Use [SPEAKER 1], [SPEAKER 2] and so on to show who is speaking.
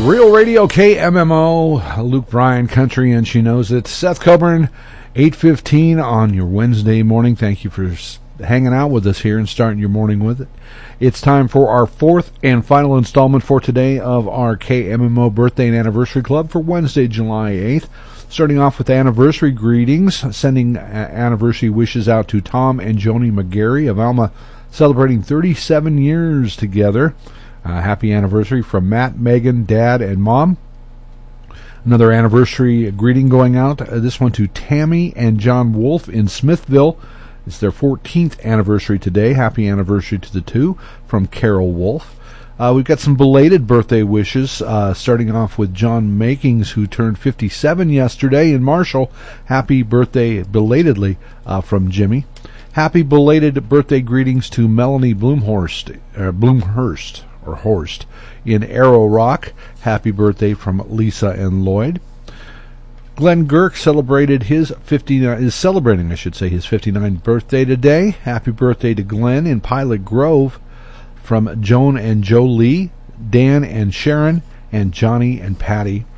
[SPEAKER 1] Real Radio KMMO, Luke Bryan, Country, and she knows it. Seth Coburn, 8:15 on your Wednesday morning. Thank you for hanging out with us here and starting your morning with it. It's time for our fourth and final installment for today of our KMMO Birthday and Anniversary Club for Wednesday, July 8th. Starting off with anniversary greetings, sending anniversary wishes out to Tom and Joni McGarry of Alma, celebrating 37 years together. Happy anniversary from Matt, Megan, Dad, and Mom. Another anniversary greeting going out, this one to Tammy and John Wolf in Smithville. It's their 14th anniversary today. Happy anniversary to the two from Carol Wolf. We've got some belated birthday wishes, starting off with John Makings, who turned 57 yesterday in Marshall. Happy birthday belatedly from Jimmy. Happy belated birthday greetings to Melanie Horst in Arrow Rock. Happy birthday from Lisa and Lloyd. Glenn Girk celebrated is celebrating his 59th birthday today. Happy birthday to Glenn in Pilot Grove from Joan and Joe Lee, Dan and Sharon, and Johnny and Patty.